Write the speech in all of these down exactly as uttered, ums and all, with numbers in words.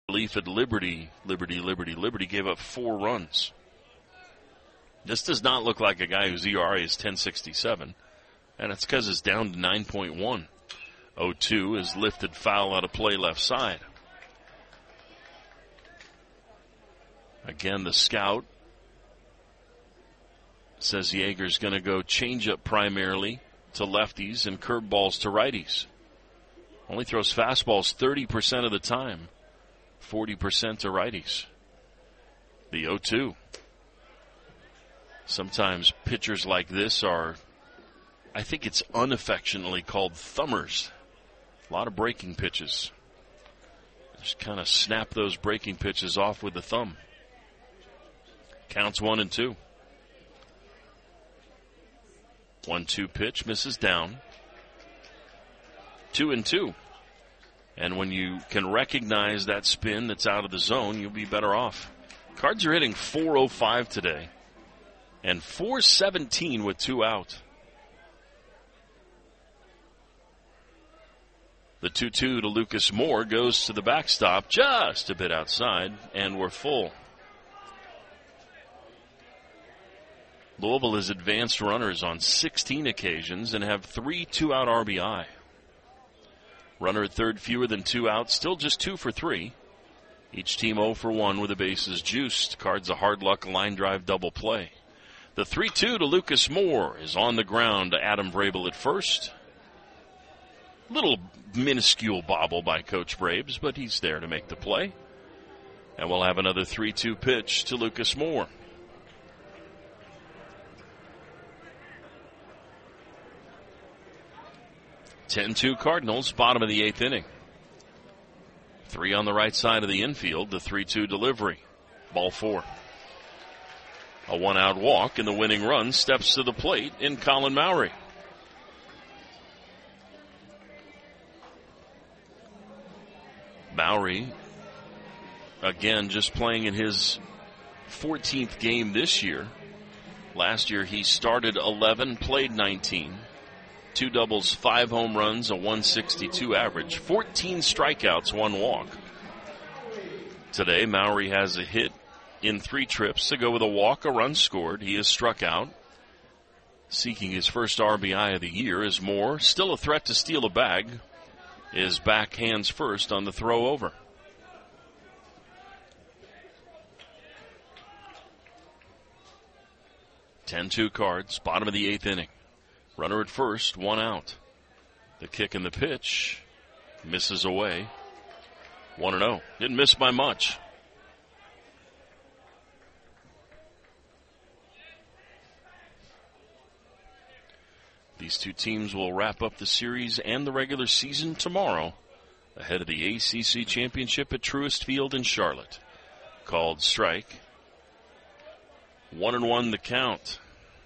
relief at Liberty, Liberty, Liberty, Liberty gave up four runs. This does not look like a guy whose E R A is ten sixty-seven, and it's because it's down to nine point one. oh two is lifted foul out of play left side. Again, the scout says Yeager's going to go changeup primarily to lefties and curveballs to righties. Only throws fastballs thirty percent of the time, forty percent to righties. The oh two. Sometimes pitchers like this are, I think it's unaffectionately called thumbers. A lot of breaking pitches. Just kind of snap those breaking pitches off with the thumb. Counts one and two. One two pitch misses down. Two and two. And when you can recognize that spin that's out of the zone, you'll be better off. Cards are hitting four oh five today. And four seventeen with two out. The two two to Lucas Moore goes to the backstop just a bit outside, and we're full. Louisville has advanced runners on sixteen occasions and have three two-out R B I. Runner at third fewer than two outs, still just two for three. Each team oh for one with the bases juiced. Cards a hard luck line drive double play. The three two to Lucas Moore is on the ground to Adam Vrabel at first. Little minuscule bobble by Coach Braves, but he's there to make the play. And we'll have another three two pitch to Lucas Moore. ten two Cardinals, bottom of the eighth inning. Three on the right side of the infield, the three two delivery. Ball four. A one-out walk, and the winning run steps to the plate in Colin Mowry. Mowry, again, just playing in his fourteenth game this year. Last year he started eleven, played nineteen. Two doubles, five home runs, a one sixty-two average. fourteen strikeouts, one walk. Today, Mowry has a hit in three trips to go with a walk, a run scored. He is struck out. Seeking his first R B I of the year is Moore. Still a threat to steal a bag. Is back hands first on the throw over. ten two Cards, bottom of the eighth inning. Runner at first, one out. The kick and the pitch misses away. one and oh. Didn't miss by much. These two teams will wrap up the series and the regular season tomorrow ahead of the A C C Championship at Truist Field in Charlotte. Called strike. One and one the count.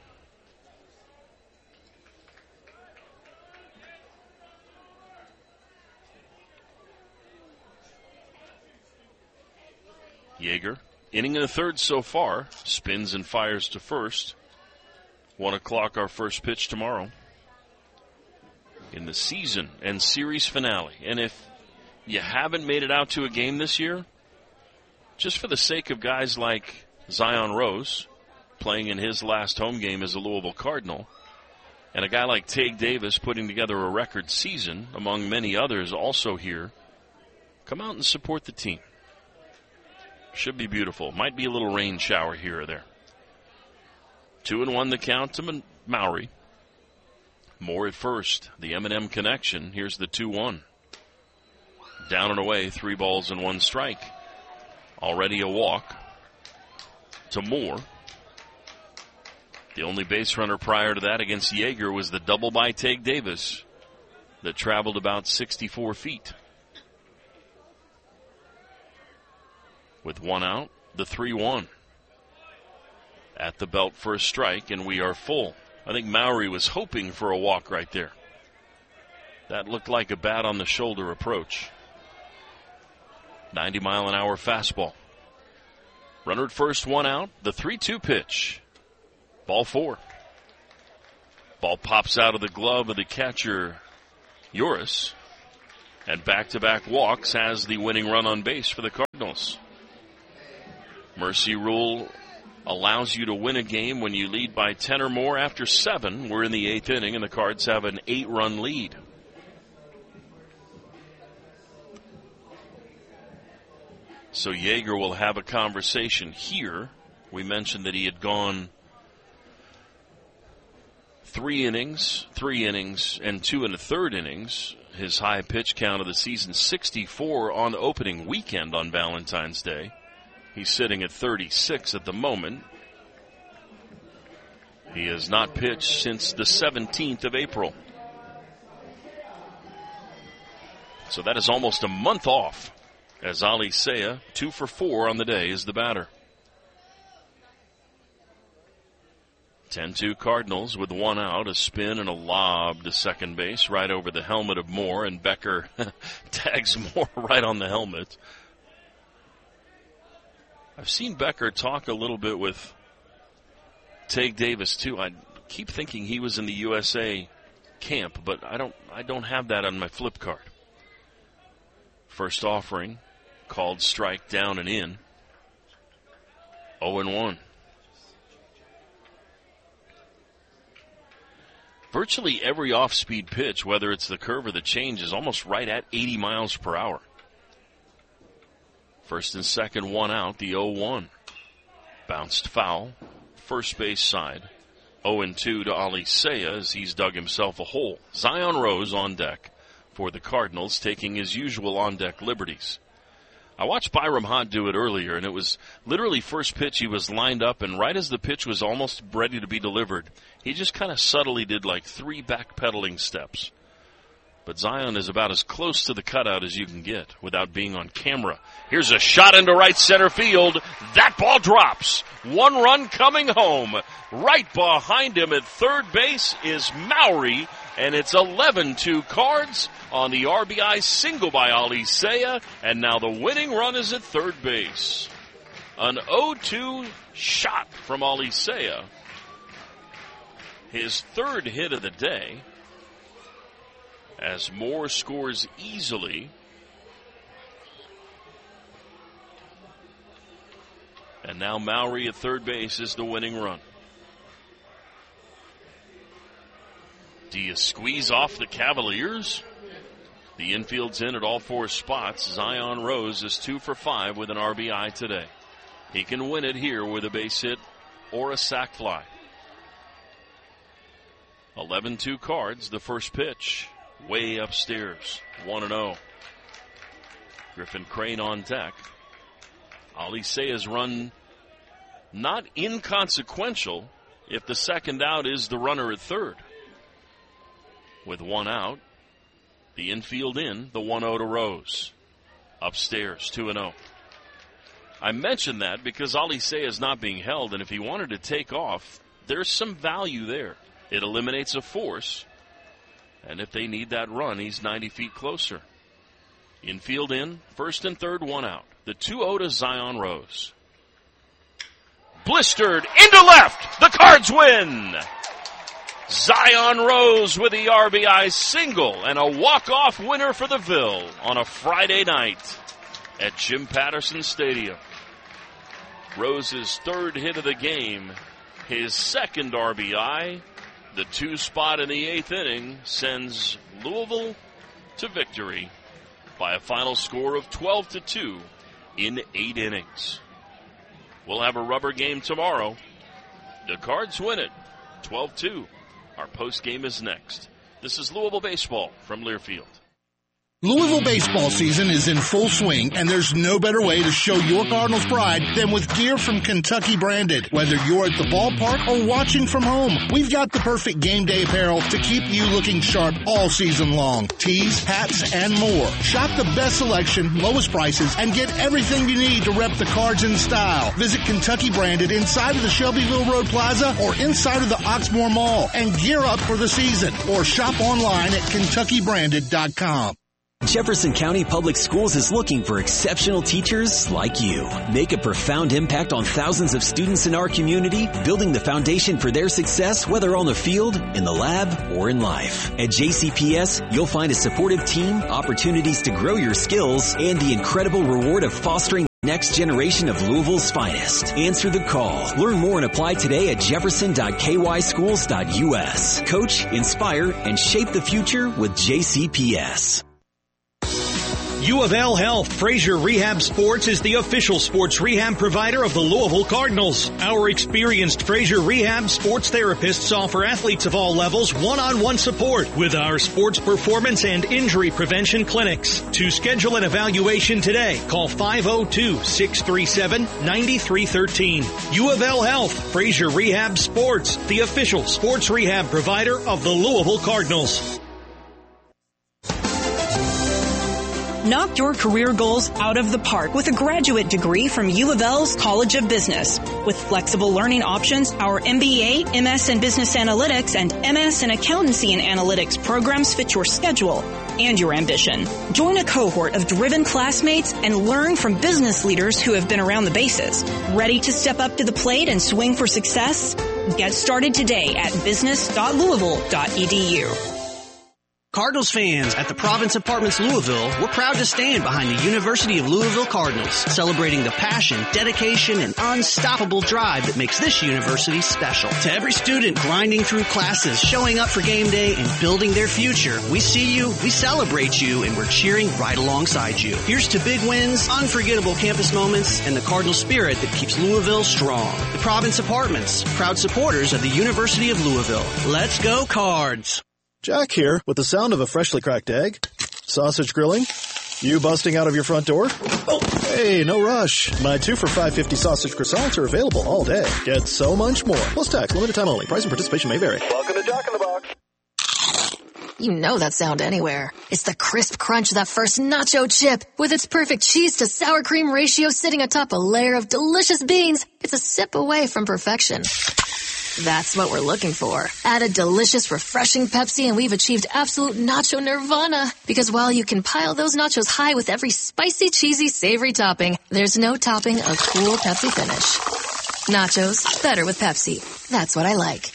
Yeager, inning and a third so far, spins and fires to first. One o'clock our first pitch tomorrow in the season and series finale. And if you haven't made it out to a game this year, just for the sake of guys like Zion Rose playing in his last home game as a Louisville Cardinal, and a guy like Tague Davis putting together a record season among many others also here, come out and support the team. Should be beautiful. Might be a little rain shower here or there. Two and one the count to Mowry. Moore at first. The M and M connection. Here's the two one. Down and away. Three balls and one strike. Already a walk to Moore. The only base runner prior to that against Yeager was the double by Tague Davis that traveled about sixty-four feet. With one out, the three one. At the belt for a strike, and we are full. I think Mowry was hoping for a walk right there. That looked like a bat on the shoulder approach. ninety mile an hour fastball. Runner at first, one out. The three two pitch. Ball four. Ball pops out of the glove of the catcher, Uris. and back-to-back walks has the winning run on base for the Cardinals. Mercy rule allows you to win a game when you lead by ten or more after seven. We're in the eighth inning, and the Cards have an eight-run lead. So Yeager will have a conversation here. We mentioned that he had gone three innings, three innings, and two and a third innings. His high pitch count of the season, sixty-four on opening weekend on Valentine's Day. He's sitting at thirty-six at the moment. He has not pitched since the seventeenth of April. So that is almost a month off, as Alicea, two for four on the day, is the batter. ten two Cardinals with one out, a spin and a lob to second base right over the helmet of Moore, and Becker tags Moore right on the helmet. I've seen Becker talk a little bit with Tage Davis too. I keep thinking he was in the U S A camp, but I don't I don't have that on my flip card. First offering, called strike, down and in. oh and one. Virtually every off-speed pitch, whether it's the curve or the change, is almost right at eighty miles per hour. First and second, one out, the oh one. Bounced foul, first base side. oh and two to Alicea as he's dug himself a hole. Zion Rose on deck for the Cardinals, taking his usual on-deck liberties. I watched Byram Hunt do it earlier, and it was literally first pitch. He was lined up, and right as the pitch was almost ready to be delivered, he just kind of subtly did like three backpedaling steps. But Zion is about as close to the cutout as you can get without being on camera. Here's a shot into right center field. That ball drops. One run coming home. Right behind him at third base is Mowry, and it's eleven two Cards on the R B I single by Alicea, and now the winning run is at third base. An oh two shot from Alicea. His third hit of the day, as Moore scores easily. And now Mowry at third base is the winning run. Do you squeeze off the Cavaliers? The infield's in at all four spots. Zion Rose is two for five with an R B I today. He can win it here with a base hit or a sac fly. eleven two Cards, the first pitch. Way upstairs, one and oh. Griffin Crane on deck. Alicea's run not inconsequential if the second out is the runner at third. With one out, the infield in, the one oh to Rose. Upstairs, two and oh. I mentioned that because Alicea is not being held, and if he wanted to take off, there's some value there. It eliminates a force, and if they need that run, he's ninety feet closer. Infield in, first and third, one out. The two oh to Zion Rose. Blistered into left. The Cards win. Zion Rose with the R B I single and a walk-off winner for the Ville on a Friday night at Jim Patterson Stadium. Rose's third hit of the game, his second R B I. The two spot in the eighth inning sends Louisville to victory by a final score of twelve to two in eight innings. We'll have a rubber game tomorrow. The Cards win it, twelve two. Our post game is next. This is Louisville Baseball from Learfield. Louisville baseball season is in full swing, and there's no better way to show your Cardinals pride than with gear from Kentucky Branded. Whether you're at the ballpark or watching from home, we've got the perfect game day apparel to keep you looking sharp all season long. Tees, hats, and more. Shop the best selection, lowest prices, and get everything you need to rep the Cards in style. Visit Kentucky Branded inside of the Shelbyville Road Plaza or inside of the Oxmoor Mall and gear up for the season. Or shop online at kentucky branded dot com. Jefferson County Public Schools is looking for exceptional teachers like you. Make a profound impact on thousands of students in our community, building the foundation for their success, whether on the field, in the lab, or in life. At J C P S, you'll find a supportive team, opportunities to grow your skills, and the incredible reward of fostering the next generation of Louisville's finest. Answer the call. Learn more and apply today at jefferson dot k y schools dot u s. Coach, inspire, and shape the future with J C P S. U of L Health Frazier Rehab Sports is the official sports rehab provider of the Louisville Cardinals. Our experienced Frazier Rehab sports therapists offer athletes of all levels one-on-one support with our sports performance and injury prevention clinics. To schedule an evaluation today, call five oh two, six three seven, nine three one three. U of L Health Frazier Rehab Sports, the official sports rehab provider of the Louisville Cardinals. Knock your career goals out of the park with a graduate degree from U of L's College of Business. With flexible learning options, our M B A, M S in Business Analytics, and M S in Accountancy and Analytics programs fit your schedule and your ambition. Join a cohort of driven classmates and learn from business leaders who have been around the bases. Ready to step up to the plate and swing for success? Get started today at business dot louisville dot e d u. Cardinals fans at the Province Apartments Louisville, we're proud to stand behind the University of Louisville Cardinals, celebrating the passion, dedication, and unstoppable drive that makes this university special. To every student grinding through classes, showing up for game day, and building their future, we see you, we celebrate you, and we're cheering right alongside you. Here's to big wins, unforgettable campus moments, and the Cardinal spirit that keeps Louisville strong. The Province Apartments, proud supporters of the University of Louisville. Let's go Cards! Jack here, with the sound of a freshly cracked egg. Sausage grilling? You busting out of your front door? Oh, hey, no rush. My two for five fifty sausage croissants are available all day. Get so much more. Plus tax, limited time only. Price and participation may vary. Welcome to Jack in the Box. You know that sound anywhere. It's the crisp crunch of that first nacho chip. With its perfect cheese to sour cream ratio sitting atop a layer of delicious beans, it's a sip away from perfection. That's what we're looking for. Add a delicious, refreshing Pepsi and we've achieved absolute nacho nirvana. Because while you can pile those nachos high with every spicy, cheesy, savory topping, there's no topping a cool Pepsi finish. Nachos, better with Pepsi. That's what I like.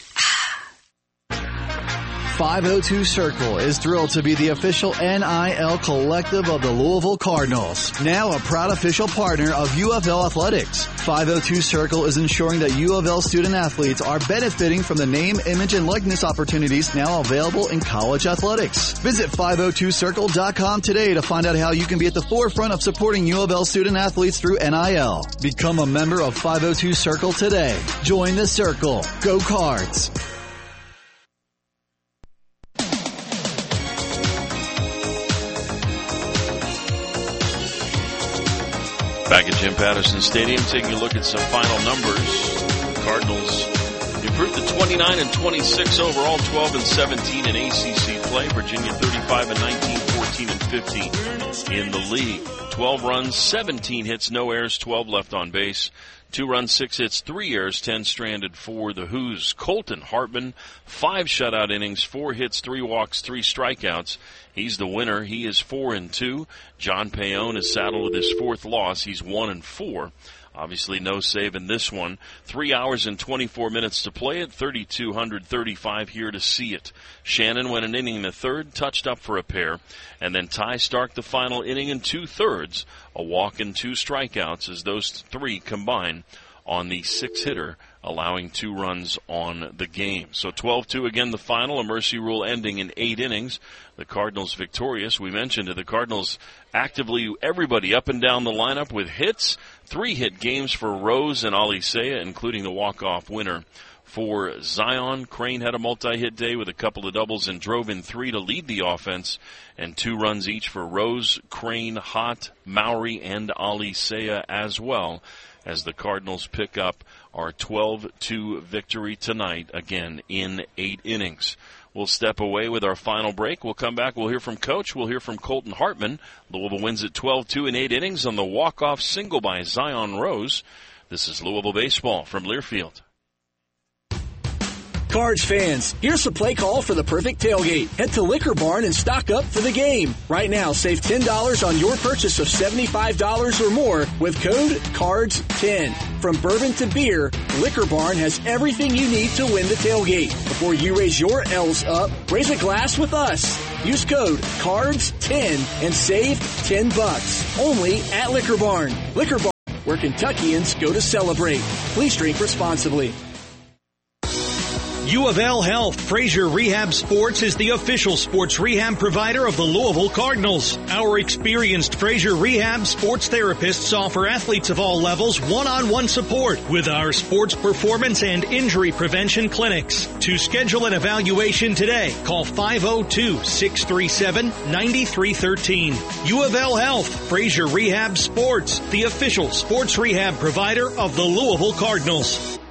five oh two Circle is thrilled to be the official N I L collective of the Louisville Cardinals. Now a proud official partner of U of L Athletics. five oh two Circle is ensuring that U of L student athletes are benefiting from the name, image, and likeness opportunities now available in college athletics. Visit five oh two circle dot com today to find out how you can be at the forefront of supporting U of L student athletes through N I L. Become a member of five oh two Circle today. Join the Circle. Go Cards! Back at Jim Patterson Stadium, taking a look at some final numbers. The Cardinals improved to twenty-nine and twenty-six overall, twelve and seventeen in A C C play. Virginia thirty-five and nineteen, fourteen and fifty in the league. twelve runs, seventeen hits, no errors, twelve left on base. Two runs, six hits, three errors, ten stranded for the Who's. Colton Hartman, five shutout innings, four hits, three walks, three strikeouts. He's the winner. He is four and two. John Payon is saddled with his fourth loss. He's one and four. Obviously no save in this one. Three hours and twenty-four minutes to play it. thirty-two thirty-five here to see it. Shannon went an inning in the third, touched up for a pair. And then Ty Stark the final inning in two-thirds. A walk and two strikeouts as those three combine on the six-hitter, allowing two runs on the game. So twelve two again the final, a mercy rule ending in eight innings. The Cardinals victorious. We mentioned it, the Cardinals actively, everybody up and down the lineup with hits. Three hit games for Rose and Alicea, including the walk-off winner for Zion. Crane had a multi-hit day with a couple of doubles and drove in three to lead the offense, and two runs each for Rose, Crane, Hott, Mowry, and Alicea as well, as the Cardinals pick up our twelve two victory tonight, again in eight innings. We'll step away with our final break. We'll come back. We'll hear from Coach. We'll hear from Colton Hartman. Louisville wins at twelve two in eight innings on the walk-off single by Zion Rose. This is Louisville Baseball from Learfield. Cards fans, here's the play call for the perfect tailgate. Head to Liquor Barn and stock up for the game. Right now, save ten dollars on your purchase of seventy-five dollars or more with code cards ten. From bourbon to beer, Liquor Barn has everything you need to win the tailgate. Before you raise your L's up, raise a glass with us. Use code cards ten and save ten bucks. Only at Liquor Barn. Liquor Barn, where Kentuckians go to celebrate. Please drink responsibly. U of L Health Frazier Rehab Sports is the official sports rehab provider of the Louisville Cardinals. Our experienced Frazier Rehab sports therapists offer athletes of all levels one-on-one support with our sports performance and injury prevention clinics. To schedule an evaluation today, call five oh two, six three seven, nine three one three. U of L Health Frazier Rehab Sports, the official sports rehab provider of the Louisville Cardinals.